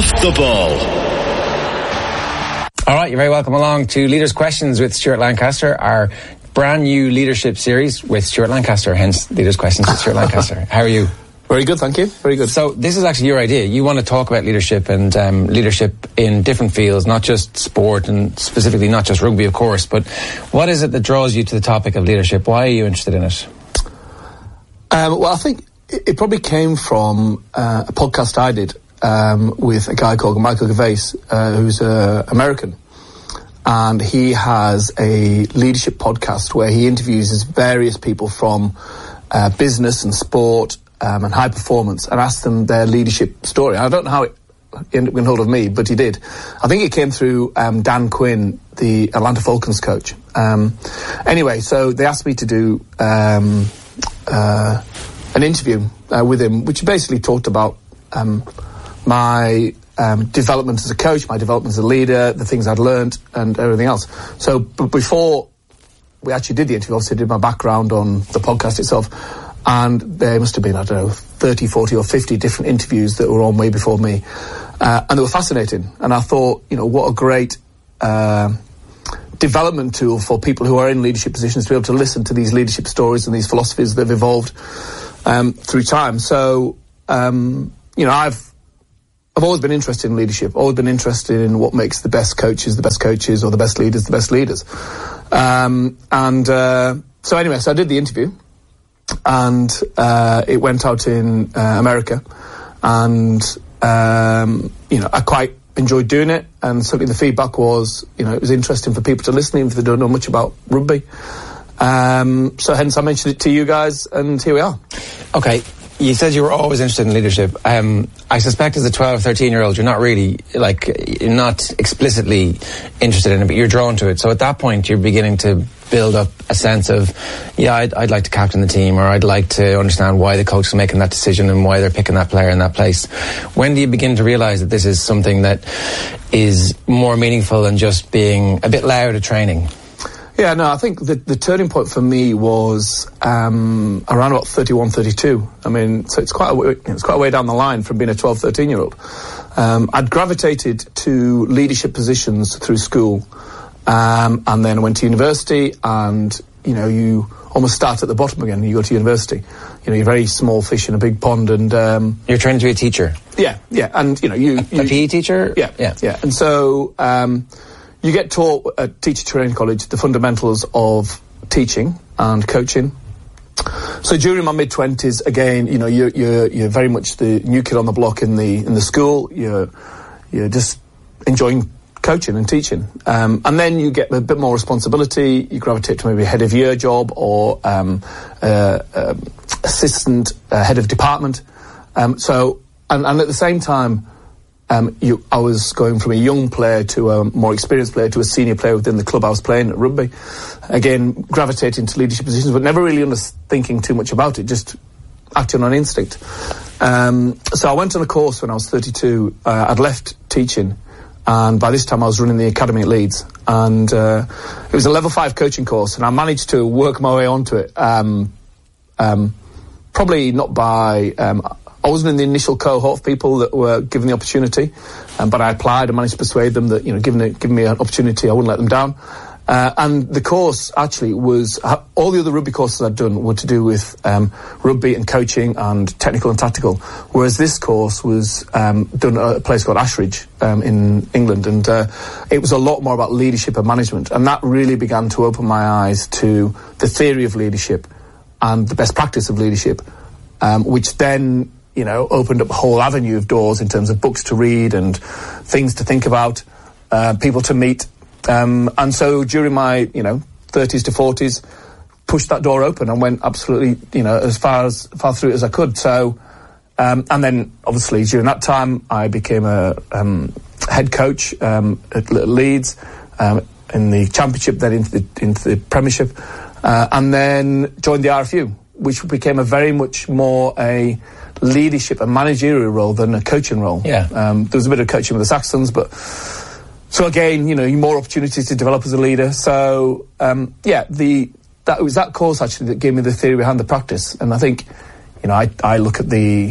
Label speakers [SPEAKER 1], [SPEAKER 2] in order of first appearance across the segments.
[SPEAKER 1] the ball.
[SPEAKER 2] All right, you're very welcome along to Leaders' Questions with Stuart Lancaster, our brand new leadership series with Stuart Lancaster, hence Leaders' Questions with Stuart Lancaster. How are you?
[SPEAKER 3] Very good, thank you. Very good.
[SPEAKER 2] So this is actually your idea. You want to talk about leadership and leadership in different fields, not just sport and specifically not just rugby, of course, but what is it that draws you to the topic of leadership? Why are you interested in it?
[SPEAKER 3] Well, I think it probably came from a podcast I did with a guy called Michael Gervais, who's American. And he has a leadership podcast where he interviews various people from business and sport and high performance and asks them their leadership story. I don't know how it ended up getting hold of me, but he did. I think it came through Dan Quinn, the Atlanta Falcons coach. Anyway, so they asked me to do an interview with him, which basically talked about my development as a coach, my development as a leader, the things I'd learned and everything else. So before we actually did the interview, obviously I did my background on the podcast itself, and there must have been, 30, 40 or 50 different interviews that were on way before me. And they were fascinating. And I thought, what a great development tool for people who are in leadership positions to be able to listen to these leadership stories and these philosophies that have evolved through time. So, I've always been interested in leadership, always been interested in what makes the best coaches, or the best leaders, the best leaders. So anyway, so I did the interview, and it went out in America, and I quite enjoyed doing it, and certainly the feedback was, it was interesting for people to listen, even if they don't know much about rugby. So hence I mentioned it to you guys, and here we are.
[SPEAKER 2] Okay. You said you were always interested in leadership. I suspect as a 12, 13-year-old, you're not really, you're not explicitly interested in it, but you're drawn to it. So at that point, you're beginning to build up a sense of, I'd like to captain the team, or I'd like to understand why the coach is making that decision and why they're picking that player in that place. When do you begin to realise that this is something that is more meaningful than just being a bit loud at training?
[SPEAKER 3] Yeah, no, I think the turning point for me was around about 31, 32. I mean, so it's quite a way down the line from being a 12, 13-year-old. I'd gravitated to leadership positions through school, and then went to university, and, you almost start at the bottom again. You go to university. You're very small fish in a big pond, and...
[SPEAKER 2] You're trained to be a teacher?
[SPEAKER 3] Yeah, and,
[SPEAKER 2] A PE teacher?
[SPEAKER 3] Yeah. And so... you get taught at Teacher Training College the fundamentals of teaching and coaching. So during my mid-20s, again, you're very much the new kid on the block in the school. You're just enjoying coaching and teaching, and then you get a bit more responsibility. You gravitate to maybe a head of year job or assistant head of department. And at the same time. I was going from a young player to a more experienced player to a senior player within the club I was playing at rugby. Again, gravitating to leadership positions, but never really thinking too much about it, just acting on instinct. So I went on a course when I was 32. I'd left teaching, and by this time I was running the academy at Leeds. And it was a level 5 coaching course, and I managed to work my way onto it. Probably not by... I wasn't in the initial cohort of people that were given the opportunity, but I applied and managed to persuade them that, given me an opportunity, I wouldn't let them down. And the course actually was, all the other rugby courses I'd done were to do with rugby and coaching and technical and tactical, whereas this course was done at a place called Ashridge in England, and it was a lot more about leadership and management, and that really began to open my eyes to the theory of leadership and the best practice of leadership, which then... opened up a whole avenue of doors in terms of books to read and things to think about, people to meet. And so during my, 30s to 40s, pushed that door open and went absolutely, as far through it as I could. So, and then obviously during that time, I became a head coach at Leeds, in the Championship, then into the Premiership, and then joined the RFU, which became a very much more a leadership and managerial role than a coaching role.
[SPEAKER 2] Yeah.
[SPEAKER 3] There was a bit of coaching with the Saxons, but so again, more opportunities to develop as a leader. So that was that course actually that gave me the theory behind the practice. And I think, I look at the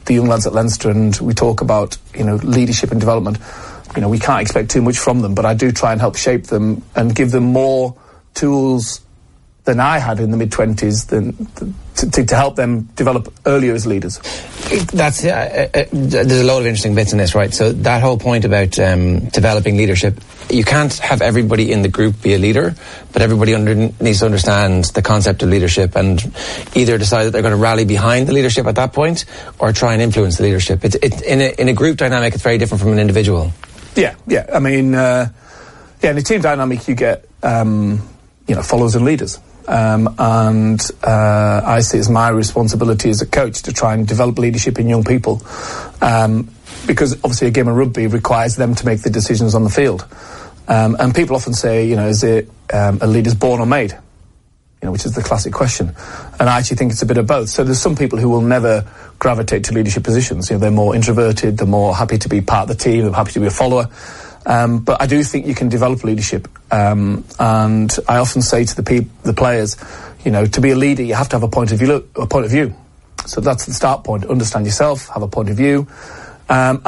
[SPEAKER 3] the young lads at Leinster and we talk about, leadership and development, we can't expect too much from them, but I do try and help shape them and give them more tools than I had in the mid-20s to help them develop earlier as leaders.
[SPEAKER 2] There's a lot of interesting bits in this, right? So that whole point about developing leadership, you can't have everybody in the group be a leader, but everybody needs to understand the concept of leadership and either decide that they're going to rally behind the leadership at that point or try and influence the leadership. In a group dynamic, it's very different from an individual.
[SPEAKER 3] Yeah. I mean, in a team dynamic, you get, followers and leaders. And I see it as my responsibility as a coach to try and develop leadership in young people, because obviously a game of rugby requires them to make the decisions on the field. And people often say, is it a leader's born or made? Which is the classic question. And I actually think it's a bit of both. So there's some people who will never gravitate to leadership positions. They're more introverted, they're more happy to be part of the team, they're happy to be a follower. But I do think you can develop leadership, and I often say to the players, to be a leader, you have to have a point of view. So that's the start point. Understand yourself, have a point of view, and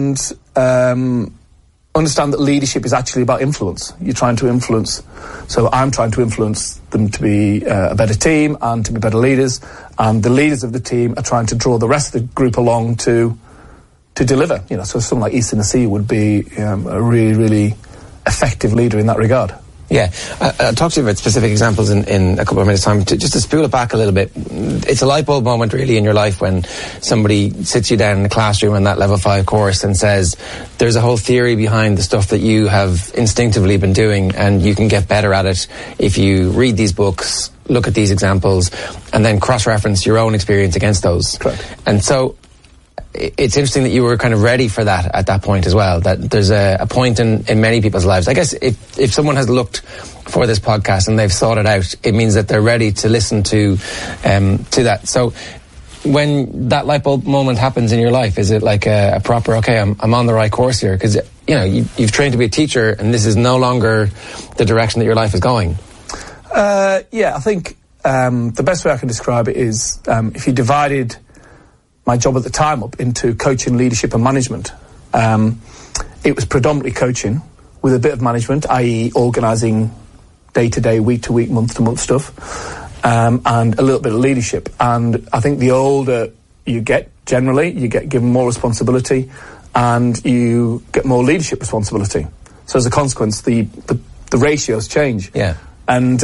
[SPEAKER 3] understand that leadership is actually about influence. You're trying to influence. So I'm trying to influence them to be a better team and to be better leaders, and the leaders of the team are trying to draw the rest of the group along to deliver. So someone like Easton Assi would be a really, really effective leader in that regard.
[SPEAKER 2] Yeah, I'll talk to you about specific examples in a couple of minutes' time. Just to spool it back a little bit, it's a light bulb moment really in your life when somebody sits you down in the classroom in that level 5 course and says, there's a whole theory behind the stuff that you have instinctively been doing and you can get better at it if you read these books, look at these examples, and then cross-reference your own experience against those.
[SPEAKER 3] Correct.
[SPEAKER 2] And so it's interesting that you were kind of ready for that at that point as well, that there's a point in many people's lives. I guess if someone has looked for this podcast and they've sought it out, it means that they're ready to listen to that. So when that light bulb moment happens in your life, is it like a proper, okay, I'm on the right course here? Because, you've trained to be a teacher and this is no longer the direction that your life is going.
[SPEAKER 3] I think the best way I can describe it is if you divided my job at the time up into coaching, leadership and management. It was predominantly coaching with a bit of management, i.e. organising day-to-day, week-to-week, month-to-month stuff, and a little bit of leadership. And I think the older you get, generally, you get given more responsibility and you get more leadership responsibility. So as a consequence, the ratios change.
[SPEAKER 2] Yeah.
[SPEAKER 3] And,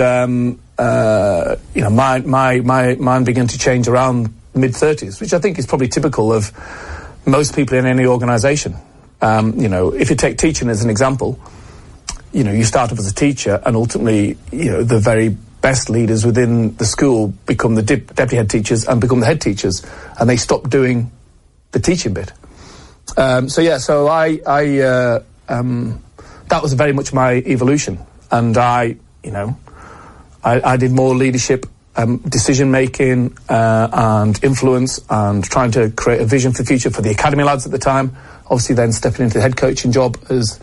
[SPEAKER 3] mine began to change around mid-30s, which I think is probably typical of most people in any organisation. If you take teaching as an example, you start up as a teacher and ultimately, the very best leaders within the school become the deputy head teachers and become the head teachers, and they stop doing the teaching bit. So that was very much my evolution, and I did more leadership, decision making and influence, and trying to create a vision for the future for the academy lads at the time. Obviously, then stepping into the head coaching job as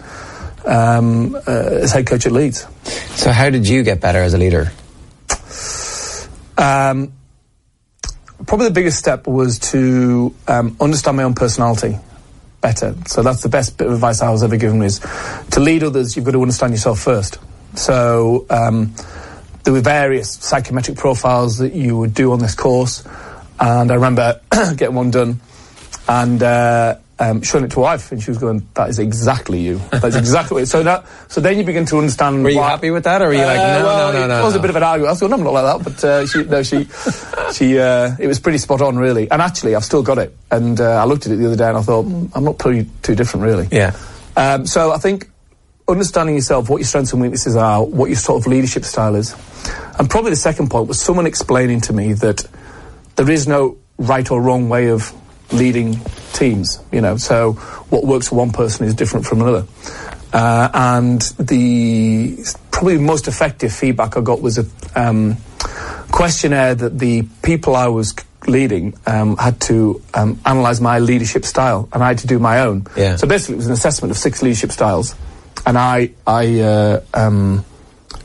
[SPEAKER 3] head coach at Leeds.
[SPEAKER 2] So, how did you get better as a leader?
[SPEAKER 3] Probably the biggest step was to understand my own personality better. So that's the best bit of advice I was ever given, is to lead others, you've got to understand yourself first. So there were various psychometric profiles that you would do on this course, and I remember getting one done and showing it to my wife, and she was going, "That is exactly you. That's exactly what." So then you begin to understand.
[SPEAKER 2] Were you happy with that, or were you like, no?
[SPEAKER 3] It was a bit of an argument. I was going, "I'm not like that," but she it was pretty spot on, really. And actually, I've still got it. And I looked at it the other day, and I thought, I'm not pretty too different, really.
[SPEAKER 2] Yeah.
[SPEAKER 3] So I think understanding yourself, what your strengths and weaknesses are, what your sort of leadership style is. And probably the second point was someone explaining to me that there is no right or wrong way of leading teams, so what works for one person is different from another. And the probably most effective feedback I got was a questionnaire that the people I was leading had to analyse my leadership style, and I had to do my own.
[SPEAKER 2] Yeah.
[SPEAKER 3] So basically it was an assessment of 6 leadership styles, and I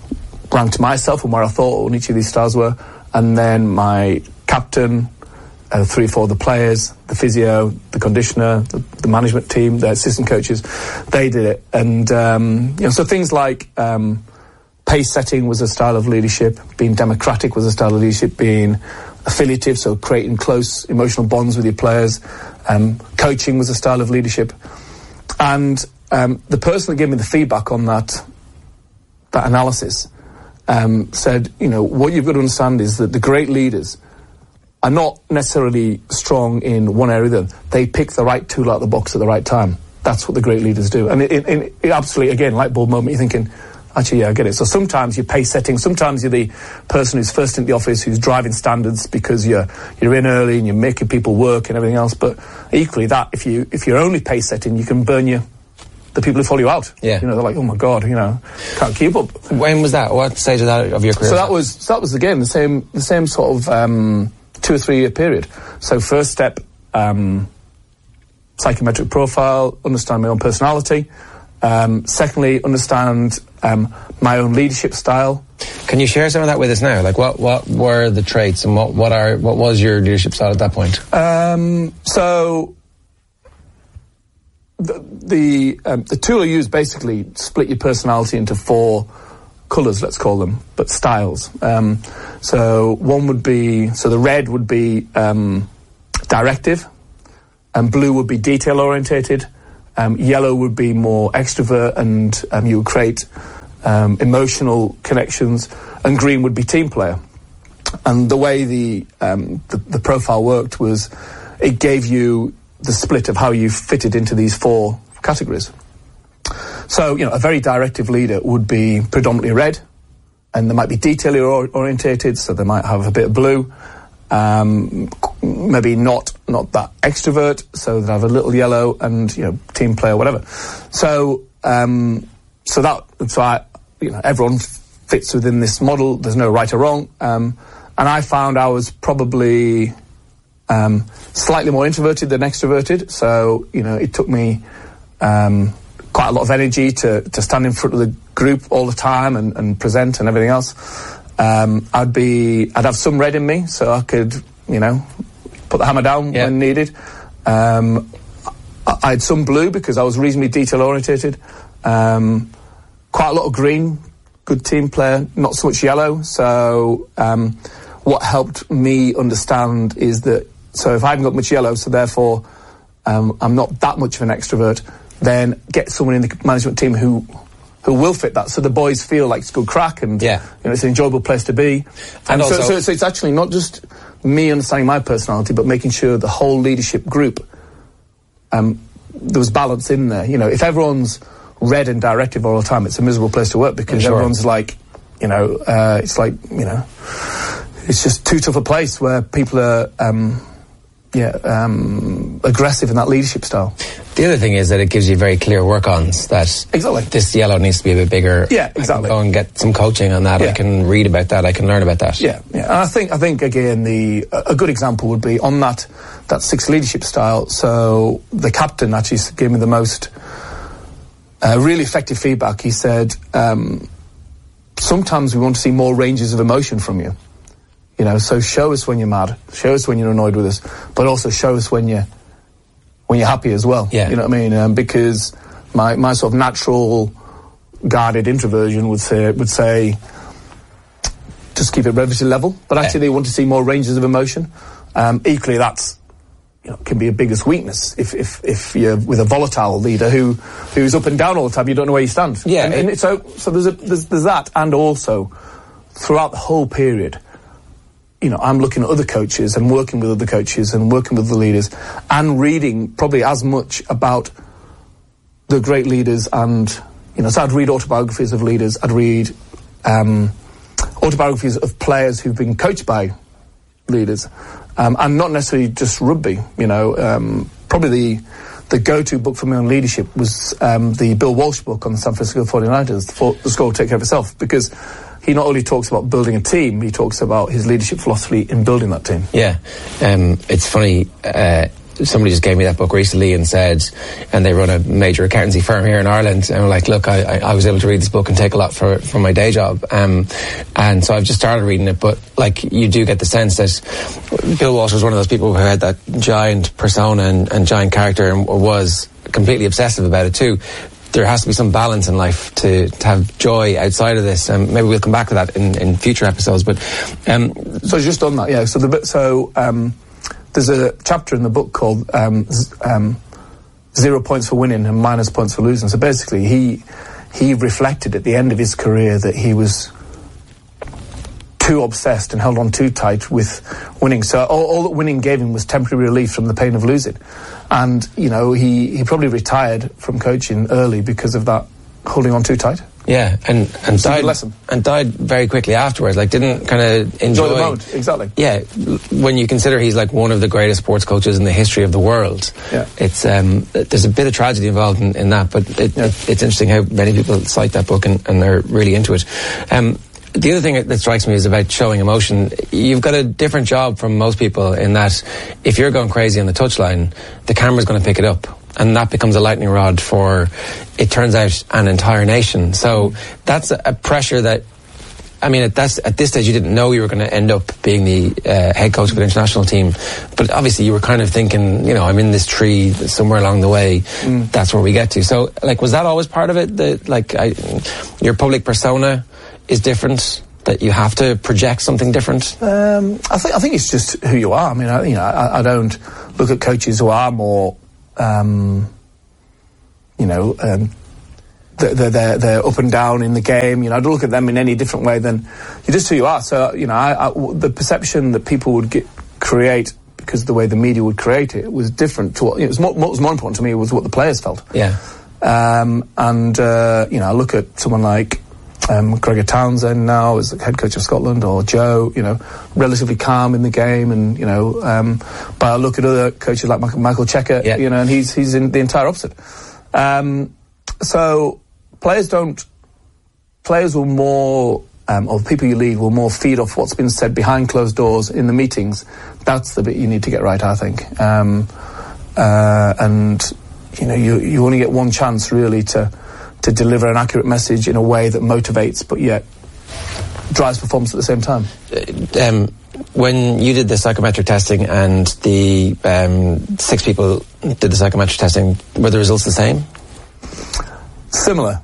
[SPEAKER 3] ranked myself and where I thought each of these styles were, and then my captain, 3 or 4 of the players, the physio, the conditioner, the management team, the assistant coaches, they did it. And, so things like pace setting was a style of leadership, being democratic was a style of leadership, being affiliative, so creating close emotional bonds with your players. Coaching was a style of leadership. And the person that gave me the feedback on that analysis said, what you've got to understand is that the great leaders are not necessarily strong in one area. They pick the right tool out of the box at the right time. That's what the great leaders do. And it absolutely, again, light bulb moment, you're thinking, actually, yeah, I get it. So sometimes you're pace setting, sometimes you're the person who's first in the office, who's driving standards because you're in early and you're making people work and everything else. But equally that, if you're only pace setting, you can burn the people who follow you out.
[SPEAKER 2] Yeah.
[SPEAKER 3] They're like, oh my God, can't keep up.
[SPEAKER 2] When was that? What stage of your career?
[SPEAKER 3] So that was again the same sort of 2 or 3 year period. So first step, psychometric profile, understand my own personality. Secondly, understand my own leadership style.
[SPEAKER 2] Can you share some of that with us now? Like, what were the traits, and what was your leadership style at that point?
[SPEAKER 3] So the tool I use basically split your personality into 4 colours, let's call them, but styles. So one would be, the red would be directive, and blue would be detail orientated. Yellow would be more extrovert, and you would create emotional connections, and green would be team player. And the way the profile worked was it gave you the split of how you fitted into these 4 categories. So, a very directive leader would be predominantly red, and they might be detail orientated, so they might have a bit of blue. Maybe not that extrovert, so they have a little yellow, and team player, whatever. So everyone fits within this model. There's no right or wrong. And I found I was probably slightly more introverted than extroverted. So it took me quite a lot of energy to stand in front of the group all the time and present and everything else. I'd have some red in me, so I could, put the hammer down when needed. I had some blue because I was reasonably detail-orientated. Quite a lot of green, good team player, not so much yellow. So what helped me understand is that, so if I haven't got much yellow, so therefore I'm not that much of an extrovert, then get someone in the management team who will fit that, so the boys feel like it's good crack, and it's an enjoyable place to be. And so it's actually not just me understanding my personality, but making sure the whole leadership group, there was balance in there. If everyone's red and directive all the time, it's a miserable place to work, because everyone's like, it's like, it's just too tough a place where people are aggressive in that leadership style.
[SPEAKER 2] The other thing is that it gives you very clear work-ons, that this yellow needs to be a bit bigger.
[SPEAKER 3] Yeah, exactly.
[SPEAKER 2] I can go and get some coaching on that. Yeah. I can read about that. I can learn about that.
[SPEAKER 3] Yeah. And I think again, a good example would be on that 6 leadership style. So the captain actually gave me the most really effective feedback. He said, sometimes we want to see more ranges of emotion from you. So show us when you're mad, show us when you're annoyed with us, but also show us when you're happy as well.
[SPEAKER 2] Yeah.
[SPEAKER 3] You know what I mean? Because my sort of natural guarded introversion would say just keep it relatively level, but actually they want to see more ranges of emotion. Equally, that's can be a biggest weakness if you're with a volatile leader who's up and down all the time. You don't know where you stand.
[SPEAKER 2] Yeah.
[SPEAKER 3] And so there's that, and also throughout the whole period, I'm looking at other coaches and working with other coaches and working with the leaders and reading probably as much about the great leaders. And, so I'd read autobiographies of leaders. I'd read autobiographies of players who've been coached by leaders, and not necessarily just rugby. Probably the go-to book for me on leadership was the Bill Walsh book on the San Francisco 49ers, The Score Will Take Care of Itself, because he not only talks about building a team, he talks about his leadership philosophy in building that team.
[SPEAKER 2] Yeah. It's funny, somebody just gave me that book recently and said, and they run a major accountancy firm here in Ireland, and I'm like, look, I was able to read this book and take a lot from my day job, and so I've just started reading it. But like, you do get the sense that Bill Walsh was one of those people who had that giant persona and giant character and was completely obsessive about it too. There has to be some balance in life to have joy outside of this, and maybe we'll come back to that in future episodes. But
[SPEAKER 3] so just on that, yeah. So there's a chapter in the book called 0 points for winning and minus points for losing. So basically, he reflected at the end of his career that he was too obsessed and held on too tight with winning. So all that winning gave him was temporary relief from the pain of losing. And, you know, he probably retired from coaching early because of that holding on too tight.
[SPEAKER 2] Yeah, and died very quickly afterwards. Like, didn't kind of enjoy
[SPEAKER 3] the moment. Exactly.
[SPEAKER 2] Yeah, when you consider he's like one of the greatest sports coaches in the history of the world.
[SPEAKER 3] Yeah,
[SPEAKER 2] it's there's a bit of tragedy involved in that, but it's interesting how many people cite that book and they're really into it. The other thing that strikes me is about showing emotion. You've got a different job from most people in that if you're going crazy on the touchline, the camera's going to pick it up. And that becomes a lightning rod for, it turns out, an entire nation. So that's a pressure that, I mean, at this stage you didn't know you were going to end up being the head coach of an international team. But obviously you were kind of thinking, you know, I'm in this tree somewhere along the way. That's where we get to. So, like, was that always part of it? Your public persona is different? That you have to project something different?
[SPEAKER 3] I think it's just who you are. I mean, I don't look at coaches who are more... they're up and down in the game. You know, I don't look at them in any different way than you're just who you are. So, you know, the perception that people would create because of the way the media would create it was different to what, you know, what was more important to me was what the players felt.
[SPEAKER 2] Yeah.
[SPEAKER 3] I look at someone like Gregor Townsend now as the head coach of Scotland, or Joe, you know, relatively calm in the game, and you know, but I look at other coaches like Michael Cheika, you know, and he's in the entire opposite. So players will more, or the people you lead will more feed off what's been said behind closed doors in the meetings. That's the bit you need to get right, I think. And you know, you only get one chance really to deliver an accurate message in a way that motivates but yet drives performance at the same time.
[SPEAKER 2] When you did the psychometric testing and the 6 people did the psychometric testing, were the results the same?
[SPEAKER 3] Similar.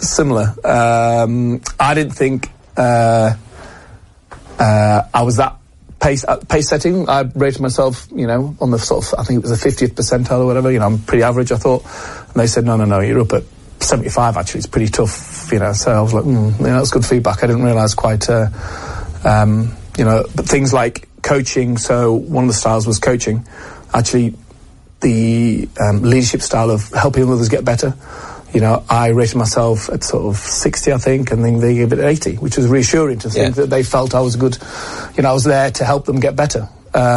[SPEAKER 3] I didn't think I was that pace setting. I rated myself, you know, on the sort of, I think it was the 50th percentile or whatever. You know, I'm pretty average, I thought. And they said, no, you're up at 75. Actually, it's pretty tough, you know. So I was like, you know, that's good feedback. I didn't realise quite, you know, but things like coaching. So one of the styles was coaching. Actually, the leadership style of helping others get better. You know, I rated myself at sort of 60, I think, and then they gave it 80, which was reassuring to think that they felt I was good. You know, I was there to help them get better.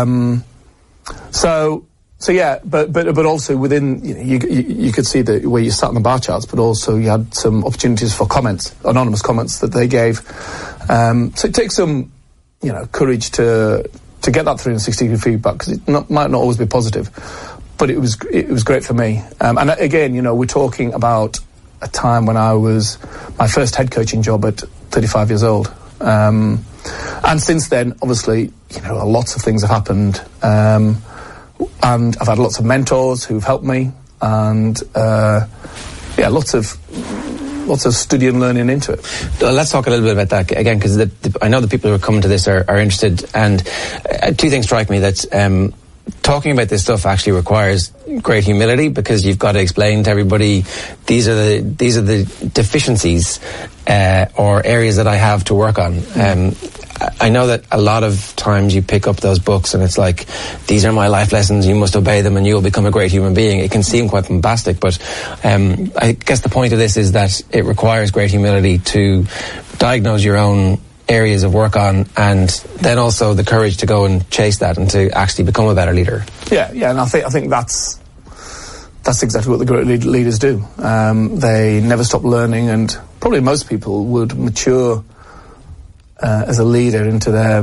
[SPEAKER 3] So yeah, but also within, you know, you could see the where you sat on the bar charts, but also you had some opportunities for comments, anonymous comments that they gave. So it takes some, you know, courage to get that 360-degree feedback, because it might not always be positive. But it was great for me. And again, you know, we're talking about a time when I was my first head coaching job at 35 years old. And since then, obviously, you know, lots of things have happened. And I've had lots of mentors who've helped me, and lots of study and learning into it.
[SPEAKER 2] Let's talk a little bit about that again, because I know the people who are coming to this are interested, and 2 things strike me. That talking about this stuff actually requires great humility, because you've got to explain to everybody these are the deficiencies or areas that I have to work on. I know that a lot of times you pick up those books and it's like, these are my life lessons, you must obey them and you'll become a great human being. It can seem quite bombastic, but I guess the point of this is that it requires great humility to diagnose your own areas of work on, and then also the courage to go and chase that and to actually become a better leader.
[SPEAKER 3] Yeah, and I think that's exactly what the great leaders do. They never stop learning, and probably most people would mature as a leader into their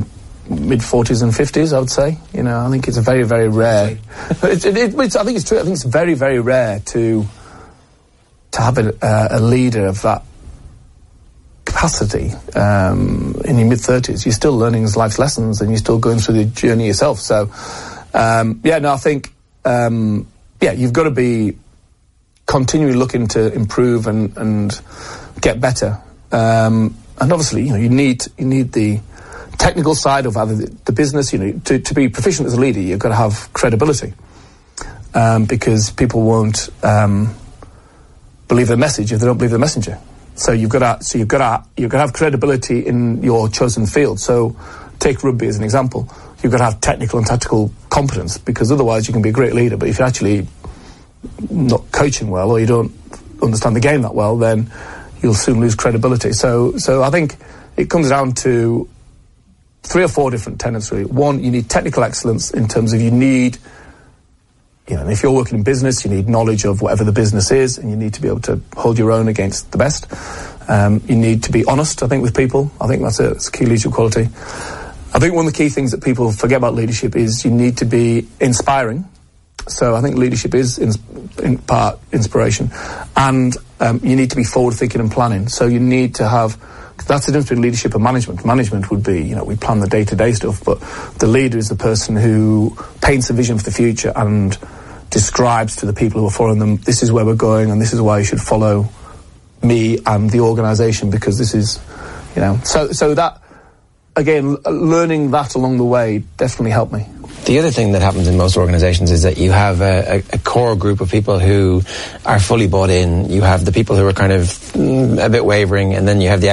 [SPEAKER 3] mid-40s and 50s, I would say. You know, I think it's a very, very rare. I think it's true. I think it's very, very rare to have a leader of that capacity in your mid-30s. You're still learning life's lessons, and you're still going through the journey yourself. So, I think, you've got to be continually looking to improve and get better. And obviously, you know, you need the technical side of either the business. You know, to be proficient as a leader, you've got to have credibility, because people won't believe the message if they don't believe the messenger. So you've got to have credibility in your chosen field. So take rugby as an example. You've got to have technical and tactical competence, because otherwise you can be a great leader, but if you're actually not coaching well, or you don't understand the game that well, then you'll soon lose credibility. So I think it comes down to 3 or 4 different tenets, really. One, you need technical excellence in terms of if you're working in business, you need knowledge of whatever the business is, and you need to be able to hold your own against the best. You need to be honest, I think, with people. I think that's a key leadership quality. I think one of the key things that people forget about leadership is you need to be inspiring. So I think leadership is in part inspiration, and you need to be forward-thinking and planning. So you need to have. That's the difference between leadership and management. Management would be, we plan the day-to-day stuff, but the leader is the person who paints a vision for the future and describes to the people who are following them, this is where we're going, and this is why you should follow me and the organisation, because this is, So that, again, learning that along the way definitely helped me.
[SPEAKER 2] The other thing that happens in most organisations is that you have a core group of people who are fully bought in. You have the people who are kind of a bit wavering, and then you have the